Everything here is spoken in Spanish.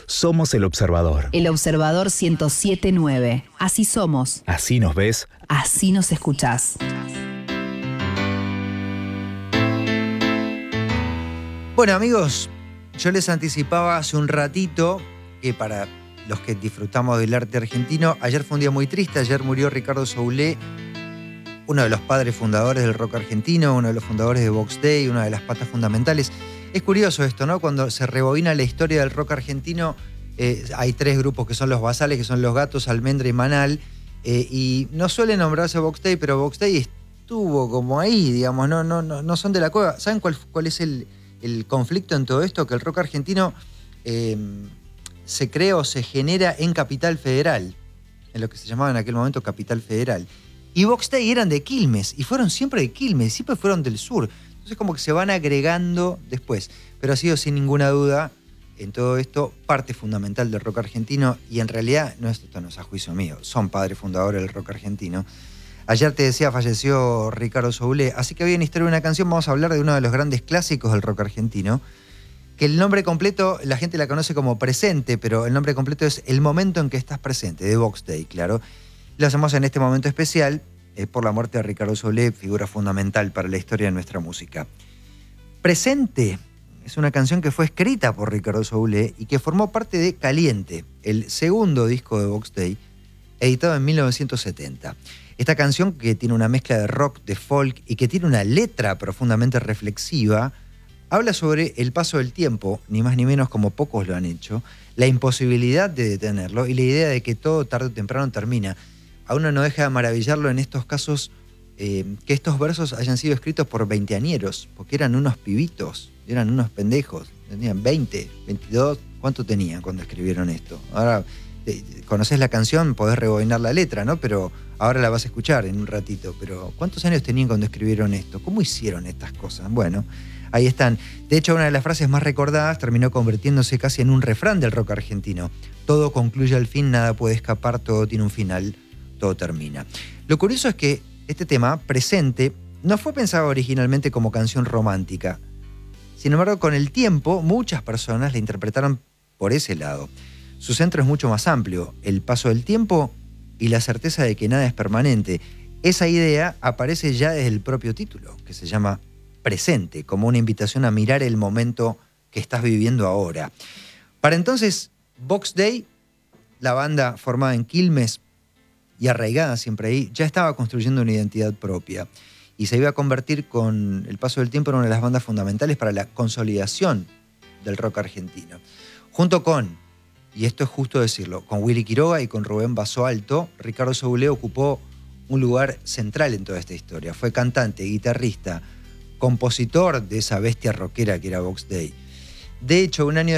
Somos El Observador. El Observador 107.9. Así somos. Así nos ves. Así nos escuchás. Bueno, amigos, yo les anticipaba hace un ratito que para los que disfrutamos del arte argentino, ayer fue un día muy triste. Ayer murió Ricardo Soule, uno de los padres fundadores del rock argentino, uno de los fundadores de Box Day, una de las patas fundamentales. Es curioso esto, ¿no? Cuando se rebobina la historia del rock argentino, hay tres grupos que son los basales, que son Los Gatos, Almendra y Manal, y no suele nombrarse Box Day, pero Box Day estuvo como ahí, digamos, no son de la cueva. ¿Saben cuál es el conflicto en todo esto? Que el rock argentino se crea o se genera en Capital Federal, en lo que se llamaba en aquel momento Capital Federal. Y Box Day eran de Quilmes, y fueron siempre de Quilmes, siempre fueron del sur. Entonces como que se van agregando después. Pero ha sido sin ninguna duda, en todo esto, parte fundamental del rock argentino, y en realidad, esto no es a juicio mío, son padres fundadores del rock argentino. Ayer te decía, falleció Ricardo Soule, así que hoy en Historia de una Canción vamos a hablar de uno de los grandes clásicos del rock argentino, que el nombre completo, la gente la conoce como Presente, pero el nombre completo es El momento en que estás presente, de Box Day, claro. Lo hacemos en este momento especial por la muerte de Ricardo Soule, figura fundamental para la historia de nuestra música. Presente es una canción que fue escrita por Ricardo Soule y que formó parte de Caliente, el segundo disco de Box Day, editado en 1970. Esta canción, que tiene una mezcla de rock, de folk y que tiene una letra profundamente reflexiva, habla sobre el paso del tiempo, ni más ni menos, como pocos lo han hecho, la imposibilidad de detenerlo y la idea de que todo tarde o temprano termina. A uno no deja de maravillarlo en estos casos que estos versos hayan sido escritos por veinteañeros, porque eran unos pibitos, eran unos pendejos, tenían 20, 22, ¿cuánto tenían cuando escribieron esto? Ahora conocés la canción, podés rebobinar la letra, ¿no? Pero ahora la vas a escuchar en un ratito, pero ¿cuántos años tenían cuando escribieron esto? ¿Cómo hicieron estas cosas? Bueno, ahí están. De hecho, una de las frases más recordadas terminó convirtiéndose casi en un refrán del rock argentino. Todo concluye al fin, nada puede escapar, todo tiene un final, todo termina. Lo curioso es que este tema, Presente, no fue pensado originalmente como canción romántica. Sin embargo, con el tiempo, muchas personas la interpretaron por ese lado. Su centro es mucho más amplio, el paso del tiempo y la certeza de que nada es permanente. Esa idea aparece ya desde el propio título, que se llama Presente, como una invitación a mirar el momento que estás viviendo ahora. Para entonces, Box Day, la banda formada en Quilmes y arraigada siempre ahí, ya estaba construyendo una identidad propia y se iba a convertir con el paso del tiempo en una de las bandas fundamentales para la consolidación del rock argentino. Junto con, y esto es justo decirlo, con Willy Quiroga y con Rubén Basualto, Ricardo Soule ocupó un lugar central en toda esta historia. Fue cantante, guitarrista, compositor de esa bestia rockera que era Box Day. De hecho, un año